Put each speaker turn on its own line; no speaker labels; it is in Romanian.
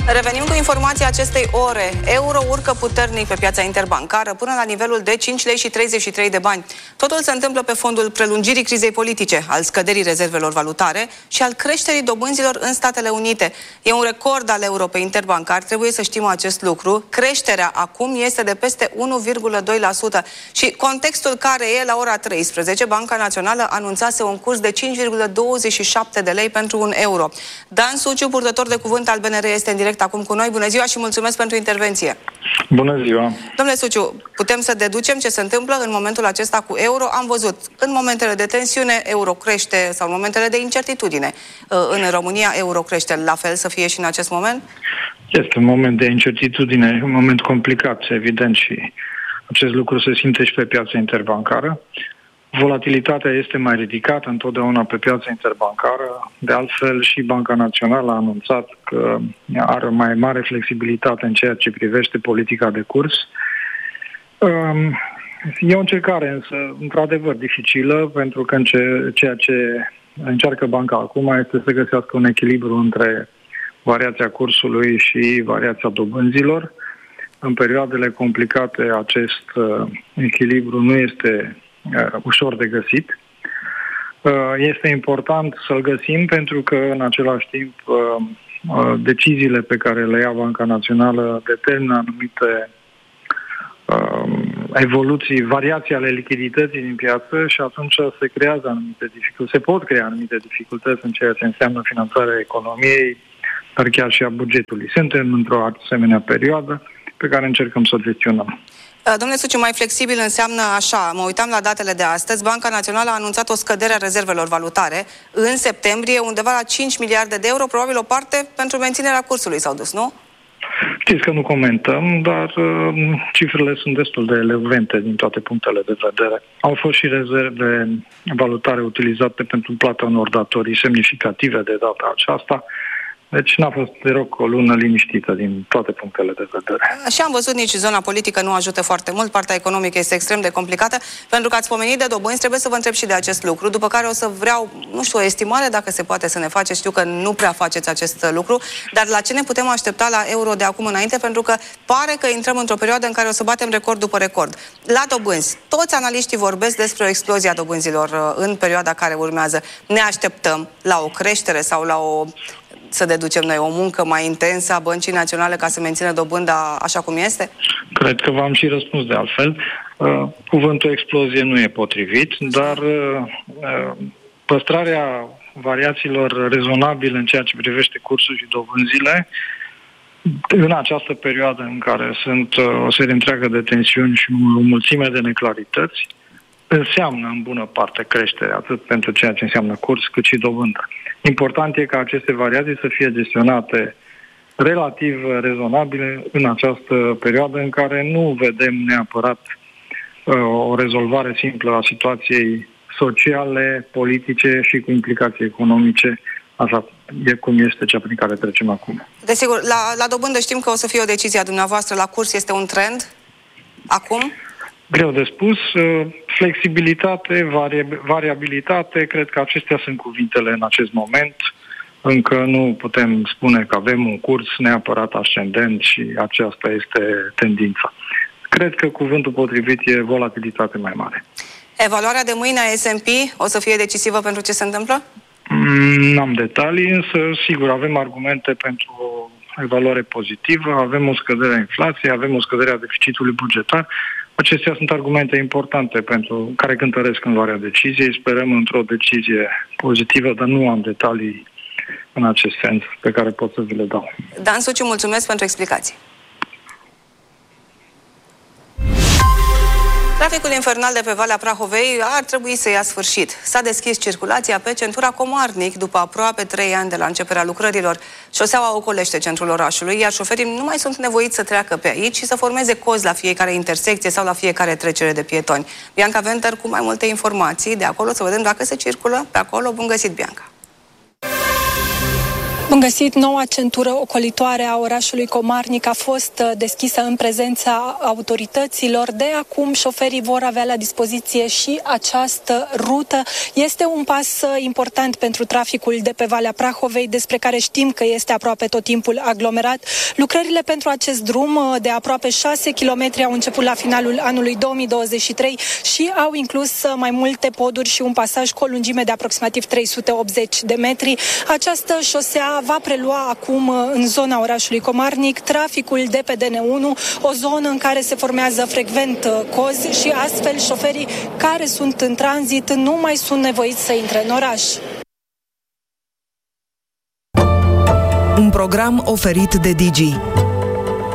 Revenim cu informația acestei ore. Euro urcă puternic pe piața interbancară până la nivelul de 5 lei și 33 de bani. Totul se întâmplă pe fondul prelungirii crizei politice, al scăderii rezervelor valutare și al creșterii dobânzilor în Statele Unite. E un record al euro pe interbancar, trebuie să știm acest lucru. Creșterea acum este de peste 1,2% și contextul care e la ora 13, Banca Națională anunțase un curs de 5,27 de lei pentru un euro. Dan Suciu, purtător de cuvânt al BNR, este în direct acum cu noi. Bună ziua și mulțumesc pentru intervenție.
Bună ziua.
Domnule Suciu, putem să deducem ce se întâmplă în momentul acesta cu euro? Am văzut, în momentele de tensiune, euro crește, sau în momentele de incertitudine în România, euro crește. La fel să fie și în acest moment?
Este un moment de incertitudine, un moment complicat, evident, și acest lucru se simte și pe piața interbancară. Volatilitatea este mai ridicată întotdeauna pe piața interbancară. De altfel, și Banca Națională a anunțat că are o mai mare flexibilitate în ceea ce privește politica de curs. E o încercare, însă, într-adevăr, dificilă, pentru că ceea ce încearcă banca acum este să găsească un echilibru între variația cursului și variația dobânzilor. În perioadele complicate, acest echilibru nu este ușor de găsit. Este important să-l găsim pentru că, în același timp, deciziile pe care le ia Banca Națională determină anumite evoluții, variații ale lichidității din piață și atunci se creează anumite dificultăți. Se pot crea anumite dificultăți în ceea ce înseamnă finanțarea economiei, dar chiar și a bugetului. Suntem într-o asemenea perioadă pe care încercăm să o gestionăm.
Domnule Suciu, mai flexibil înseamnă așa, mă uitam la datele de astăzi, Banca Națională a anunțat o scădere a rezervelor valutare în septembrie, undeva la 5 miliarde de euro, probabil o parte pentru menținerea cursului s-au dus, nu?
Știți că nu comentăm, dar cifrele sunt destul de elevente din toate punctele de vedere. Au fost și rezerve valutare utilizate pentru plata unor datorii semnificative de data aceasta. Deci n-a fost deloc o lună liniștită din toate punctele de vedere.
Și am văzut, nici zona politică nu ajută foarte mult, partea economică este extrem de complicată, pentru că ați pomenit de dobânzi, trebuie să vă întreb și de acest lucru, după care o să vreau, nu știu, o estimare dacă se poate să ne faceți, știu că nu prea faceți acest lucru, dar la ce ne putem aștepta la euro de acum înainte, pentru că pare că intrăm într-o perioadă în care o să batem record după record. La dobânzi, toți analiștii vorbesc despre o explozie a dobânzilor în perioada care urmează. Ne așteptăm la o creștere sau la o, să deducem noi, o muncă mai intensă a Băncii Naționale ca să mențină dobânda așa cum este?
Cred că v-am și răspuns de altfel. Cuvântul explozie nu e potrivit, dar păstrarea variațiilor rezonabile în ceea ce privește cursul și dobânzile în această perioadă în care sunt o serie întreagă de tensiuni și o mulțime de neclarități înseamnă în bună parte creștere, atât pentru ceea ce înseamnă curs, cât și dobândă. Important e ca aceste variații să fie gestionate relativ rezonabile în această perioadă în care nu vedem neapărat o rezolvare simplă a situației sociale, politice și cu implicații economice, așa e cum este cea prin care trecem acum.
Desigur, la dobândă știm că o să fie o decizie a dumneavoastră, la curs este un trend acum?
Greu de spus. Flexibilitate, variabilitate, cred că acestea sunt cuvintele în acest moment. Încă nu putem spune că avem un curs neapărat ascendent și aceasta este tendința. Cred că cuvântul potrivit e volatilitate mai mare.
Evaluarea de mâine a S&P o să fie decisivă pentru ce se întâmplă?
N-am detalii, însă sigur avem argumente pentru o evaluare pozitivă, avem o scădere a inflației, avem o scădere a deficitului bugetar. Acestea sunt argumente importante pentru care cântăresc în luarea deciziei. Sperăm într-o decizie pozitivă, dar nu am detalii în acest sens pe care pot să vi le dau.
Dan Suciu, mulțumesc pentru explicații. Traficul infernal de pe Valea Prahovei ar trebui să ia sfârșit. S-a deschis circulația pe centura Comarnic după aproape 3 ani de la începerea lucrărilor. Șoseaua ocolește centrul orașului, iar șoferii nu mai sunt nevoiți să treacă pe aici și să formeze cozi la fiecare intersecție sau la fiecare trecere de pietoni. Bianca Venter cu mai multe informații de acolo, să vedem dacă se circulă pe acolo. Bun găsit, Bianca!
Bun găsit! Noua centură ocolitoare a orașului Comarnic a fost deschisă în prezența autorităților. De acum, șoferii vor avea la dispoziție și această rută. Este un pas important pentru traficul de pe Valea Prahovei, despre care știm că este aproape tot timpul aglomerat. Lucrările pentru acest drum de aproape 6 km au început la finalul anului 2023 și au inclus mai multe poduri și un pasaj cu o lungime de aproximativ 380 de metri. Această șosea va prelua acum în zona orașului Comarnic traficul de pe DN1, o zonă în care se formează frecvent cozi și astfel șoferii care sunt în tranzit nu mai sunt nevoiți să intre în oraș.
Un program oferit de Digi.